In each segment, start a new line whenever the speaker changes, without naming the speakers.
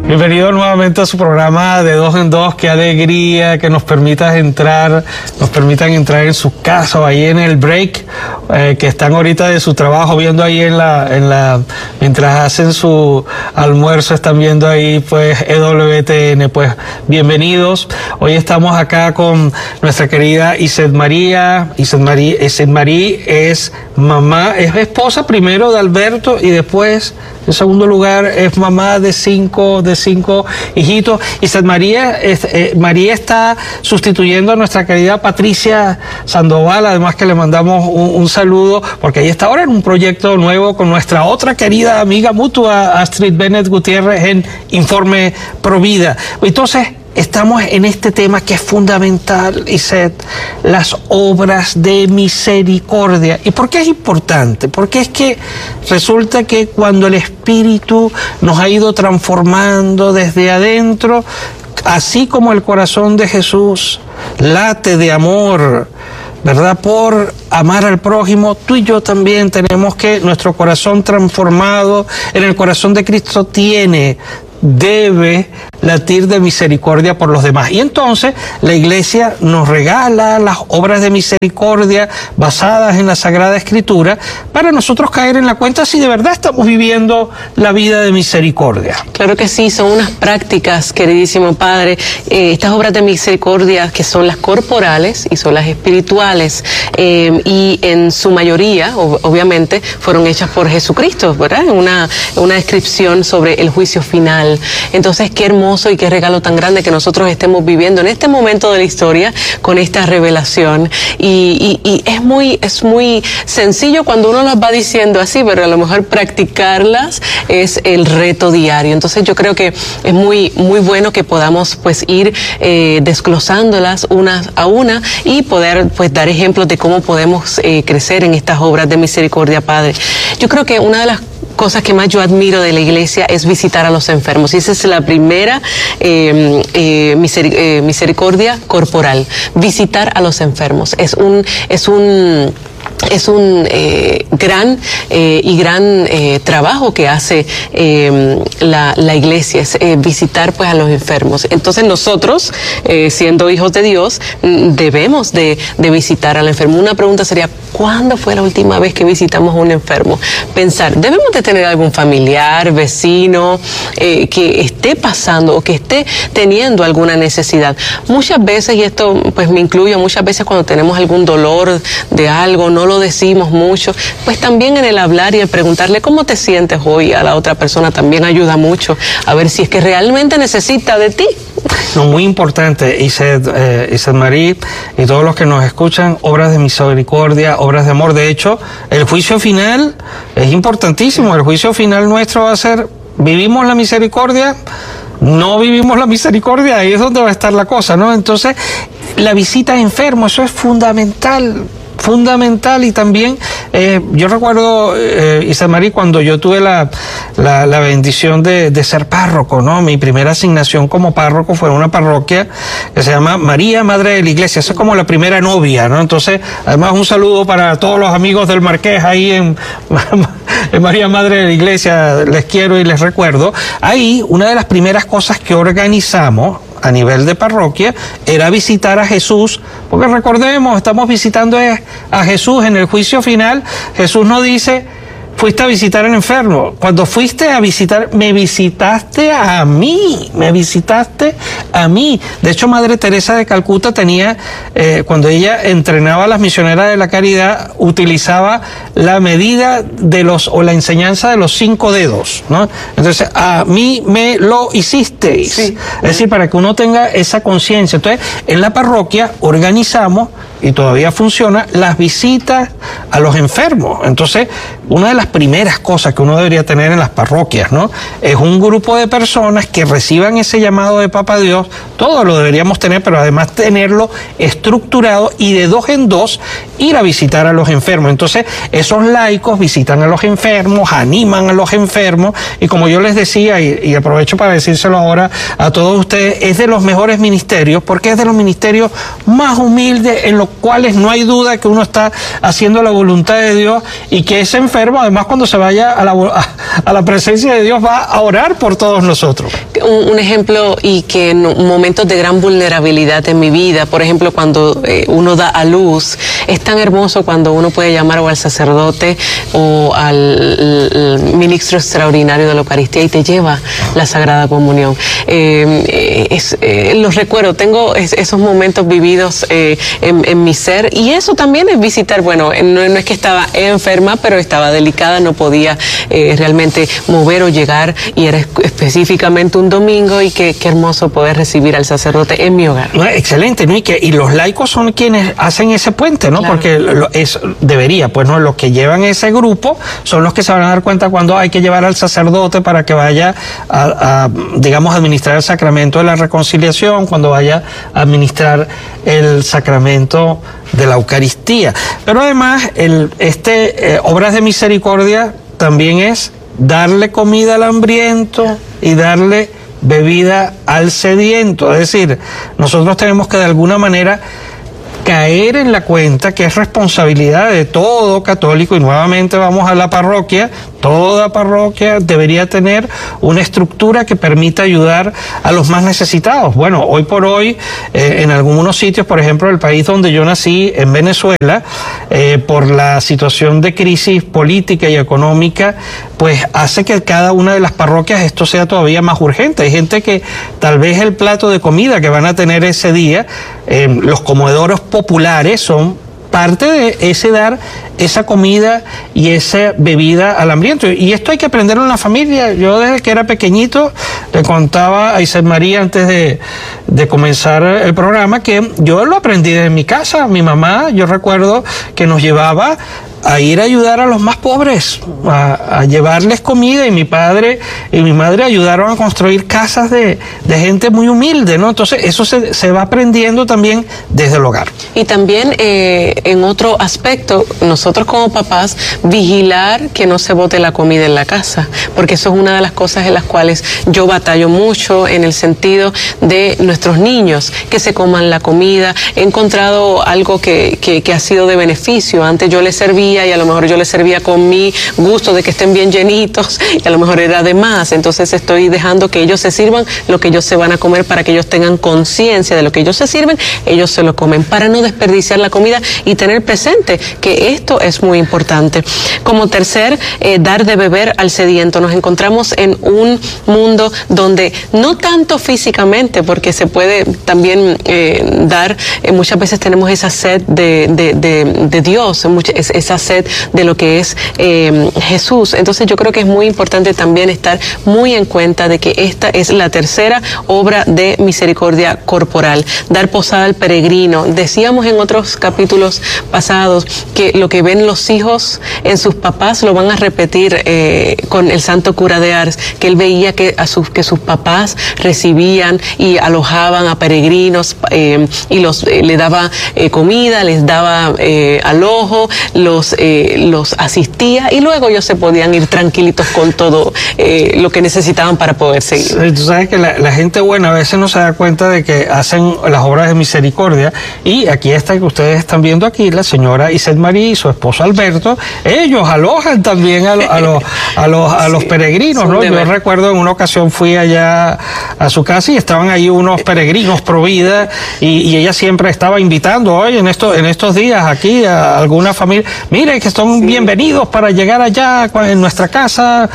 Bienvenido nuevamente a su programa de Dos en Dos. Qué alegría que nos permitan entrar en su casa o ahí en el break, que están ahorita de su trabajo, viendo ahí mientras hacen su almuerzo, están viendo ahí pues EWTN. Pues bienvenidos. Hoy estamos acá con nuestra querida Iset María. Iset María es mamá, es esposa primero de Alberto y después, en segundo lugar, es mamá de cinco hijitos. Iset María, María está sustituyendo a nuestra querida Patricia Sandoval, además que le mandamos un saludo, porque ella está ahora en un proyecto nuevo con nuestra otra querida amiga mutua, Astrid Bennett Gutiérrez, en Informe Provida. Entonces, estamos en este tema que es fundamental, Iset, las obras de misericordia. ¿Y por qué es importante? Porque es que resulta que cuando el Espíritu nos ha ido transformando desde adentro, así como el corazón de Jesús late de amor, ¿verdad?, por amar al prójimo, tú y yo también tenemos que nuestro corazón transformado en el corazón de Cristo debe latir de misericordia por los demás. Y entonces la Iglesia nos regala las obras de misericordia basadas en la Sagrada Escritura para nosotros caer en la cuenta si de verdad estamos viviendo la vida de misericordia.
Claro que sí, son unas prácticas, queridísimo Padre. Estas obras de misericordia que son las corporales y son las espirituales, y en su mayoría, obviamente, fueron hechas por Jesucristo, ¿verdad? Una descripción sobre el juicio final. Entonces, qué hermoso y qué regalo tan grande que nosotros estemos viviendo en este momento de la historia con esta revelación. Y es muy sencillo cuando uno las va diciendo así, pero a lo mejor practicarlas es el reto diario. Entonces, yo creo que es muy bueno que podamos pues ir desglosándolas una a una y poder pues dar ejemplos de cómo podemos crecer en estas obras de misericordia, Padre. Yo creo que una de las cosas que más yo admiro de la Iglesia es visitar a los enfermos. Y esa es la primera misericordia corporal. Visitar a los enfermos. Es un gran trabajo que hace la Iglesia, es visitar pues a los enfermos. Entonces nosotros, siendo hijos de Dios, debemos de visitar al enfermo. Una pregunta sería, ¿cuándo fue la última vez que visitamos a un enfermo? Pensar, debemos de tener algún familiar, vecino, que esté pasando o que esté teniendo alguna necesidad. Muchas veces, y esto pues me incluyo, muchas veces cuando tenemos algún dolor de algo, no lo decimos mucho, pues también en el hablar y el preguntarle cómo te sientes hoy a la otra persona también ayuda mucho a ver si es que realmente necesita de ti.
No, muy importante, Iset María y todos los que nos escuchan, obras de misericordia, obras de amor. De hecho, el juicio final es importantísimo. El juicio final nuestro va a ser, ¿vivimos la misericordia? No vivimos la misericordia, ahí es donde va a estar la cosa, ¿no? Entonces, la visita a enfermos, eso es fundamental. Y también yo recuerdo, Iset María, cuando yo tuve la bendición de ser párroco, ¿no? Mi primera asignación como párroco fue en una parroquia que se llama María, Madre de la Iglesia. Esa es como la primera novia, ¿no? Entonces, además, un saludo para todos los amigos del Marqués ahí en María, Madre de la Iglesia. Les quiero y les recuerdo. Ahí, una de las primeras cosas que organizamos a nivel de parroquia era visitar a Jesús, porque recordemos, estamos visitando a Jesús en el juicio final. Jesús no dice, fuiste a visitar al enfermo. Cuando fuiste a visitar, me visitaste a mí. De hecho, Madre Teresa de Calcuta tenía, cuando ella entrenaba a las misioneras de la caridad, utilizaba la medida o la enseñanza de los 5 dedos, ¿no? Entonces, a mí me lo hicisteis. Sí. Es decir, para que uno tenga esa conciencia. Entonces, en la parroquia organizamos, y todavía funciona, las visitas a los enfermos. Entonces, una de las primeras cosas que uno debería tener en las parroquias, ¿no?, es un grupo de personas que reciban ese llamado de Papá Dios. Todo lo deberíamos tener, pero además tenerlo estructurado y de 2 en 2 ir a visitar a los enfermos. Entonces, esos laicos visitan a los enfermos, animan a los enfermos, y como yo les decía, y aprovecho para decírselo ahora a todos ustedes, es de los mejores ministerios, porque es de los ministerios más humildes en lo cuales no hay duda que uno está haciendo la voluntad de Dios, y que ese enfermo, además, cuando se vaya a la presencia de Dios, va a orar por todos nosotros.
Un ejemplo, y que en momentos de gran vulnerabilidad en mi vida, por ejemplo, cuando uno da a luz, es tan hermoso cuando uno puede llamar o al sacerdote o al ministro extraordinario de la Eucaristía y te lleva la Sagrada Comunión. Los recuerdo, tengo esos momentos vividos en mi ser, y eso también es visitar. Bueno, no es que estaba enferma, pero estaba delicada, no podía realmente mover o llegar, y era específicamente un domingo, y qué hermoso poder recibir al sacerdote en mi hogar.
Excelente, ¿no? Y los laicos son quienes hacen ese puente, ¿no? Claro. Porque los que llevan ese grupo son los que se van a dar cuenta cuando hay que llevar al sacerdote para que vaya digamos, administrar el sacramento de la reconciliación, cuando vaya a administrar el sacramento de la Eucaristía. Pero además, Obras de Misericordia también es darle comida al hambriento y darle bebida al sediento. Es decir, nosotros tenemos que de alguna manera caer en la cuenta que es responsabilidad de todo católico, y nuevamente vamos a la parroquia. Toda parroquia debería tener una estructura que permita ayudar a los más necesitados. Bueno, hoy por hoy, en algunos sitios, por ejemplo, el país donde yo nací, en Venezuela, por la situación de crisis política y económica, pues hace que cada una de las parroquias esto sea todavía más urgente. Hay gente que tal vez el plato de comida que van a tener ese día, los comederos populares son parte de ese dar esa comida y esa bebida al hambriento. Y esto hay que aprenderlo en la familia. Yo desde que era pequeñito le contaba a Isabel María antes de comenzar el programa que yo lo aprendí de mi casa. Mi mamá, yo recuerdo que nos llevaba a ir a ayudar a los más pobres, a llevarles comida, y mi padre y mi madre ayudaron a construir casas de gente muy humilde, ¿no? Entonces eso se va aprendiendo también desde el hogar.
Y también en otro aspecto, nosotros como papás, vigilar que no se bote la comida en la casa, porque eso es una de las cosas en las cuales yo batallo mucho, en el sentido de nuestros niños, que se coman la comida. He encontrado algo que ha sido de beneficio. Antes yo les servía, y a lo mejor yo les servía con mi gusto de que estén bien llenitos, y a lo mejor era de más. Entonces estoy dejando que ellos se sirvan lo que ellos se van a comer, para que ellos tengan conciencia de lo que ellos se sirven, ellos se lo comen, para no desperdiciar la comida y tener presente que esto es muy importante. Como tercer, dar de beber al sediento. Nos encontramos en un mundo donde no tanto físicamente, porque se puede también dar, muchas veces tenemos esa sed de Dios, esa sed de lo que es Jesús. Entonces yo creo que es muy importante también estar muy en cuenta de que esta es la tercera obra de misericordia corporal, dar posada al peregrino. Decíamos en otros capítulos pasados que lo que ven los hijos en sus papás lo van a repetir con el santo cura de Ars, que él veía que sus papás recibían y alojaban a peregrinos, y le daba comida, les daba alojo, los asistía, y luego ellos se podían ir tranquilitos con todo lo que necesitaban para poder seguir.
Tú sabes que la gente buena a veces no se da cuenta de que hacen las obras de misericordia, y aquí está que ustedes están viendo aquí, la señora Isabel María y su esposo Alberto, ellos alojan también a los peregrinos, ¿no? Yo recuerdo en una ocasión fui allá a su casa y estaban ahí unos peregrinos pro vida, y ella siempre estaba invitando, oye, en estos días aquí a alguna familia, miren que son bienvenidos para llegar allá en nuestra casa.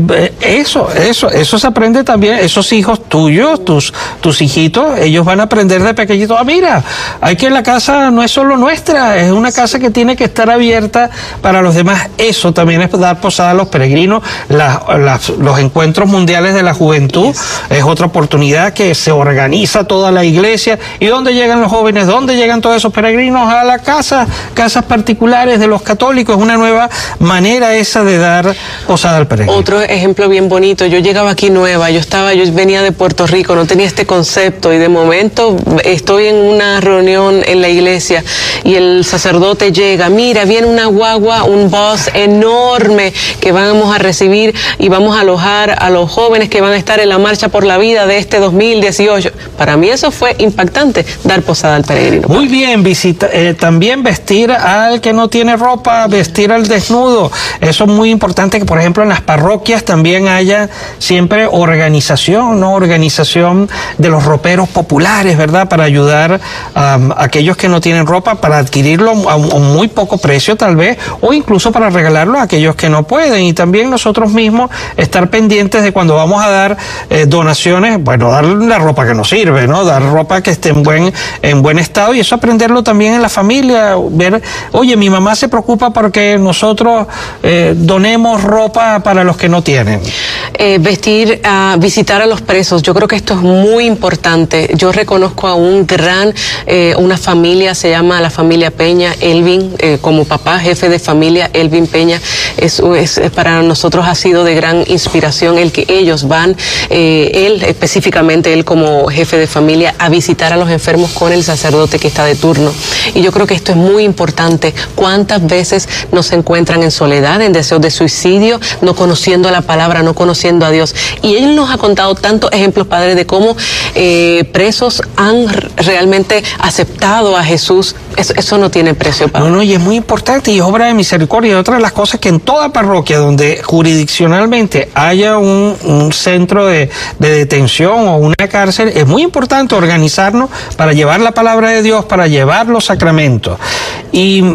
Eso se aprende también. Esos hijos tuyos, tus hijitos, ellos van a aprender de pequeñitos. Mira, hay que la casa no es solo nuestra, es una casa que tiene que estar abierta para los demás. Eso también es dar posada a los peregrinos. Los encuentros mundiales de la juventud es otra oportunidad que se organiza toda la iglesia. ¿Y dónde llegan los jóvenes? ¿Dónde llegan todos esos peregrinos? A la casas particulares de los católicos, es una nueva manera esa de dar posada al peregrino.
Otro ejemplo bien bonito, yo llegaba aquí nueva, yo venía de Puerto Rico, no tenía este concepto y de momento estoy en una reunión en la iglesia y el sacerdote llega, mira, viene una guagua, un bus enorme que vamos a recibir y vamos a alojar a los jóvenes que van a estar en la marcha por la vida de este 2018. Para mí eso fue impactante, dar posada al peregrino.
Muy bien, también vestir al que no tiene ropa, vestir al desnudo. Eso es muy importante, que por ejemplo en las parroquias también haya siempre organización, ¿no? Organización de los roperos populares, ¿verdad? Para ayudar a aquellos que no tienen ropa, para adquirirlo a un muy poco precio tal vez, o incluso para regalarlo a aquellos que no pueden. Y también nosotros mismos estar pendientes de cuando vamos a dar donaciones, bueno, dar la ropa que nos sirve, ¿no? Dar ropa que esté en buen estado, y eso aprenderlo también en la familia, ver, oye, mi mamá se preocupa porque nosotros donemos ropa para los que no tienen.
Visitar a los presos, yo creo que esto es muy importante. Yo reconozco a una familia, se llama la familia Peña, Elvin, como papá, jefe de familia, Elvin Peña, para nosotros ha sido de gran inspiración el que ellos van, él específicamente, él como jefe de familia, a visitar a los enfermos con el sacerdote que está de turno. Y yo creo que esto es muy importante. ¿Cuántas veces nos encuentran en soledad, en deseos de suicidio, no conociendo la palabra, no conociendo a Dios? Y él nos ha contado tantos ejemplos, Padre, de cómo presos han realmente aceptado a Jesús. Eso no tiene precio, Padre.
No, y es muy importante, y es obra de misericordia. Y otra de las cosas que en toda parroquia donde jurisdiccionalmente haya un centro de detención o una cárcel, es muy importante organizarnos para llevar la palabra de Dios, para llevar los sacramentos. Y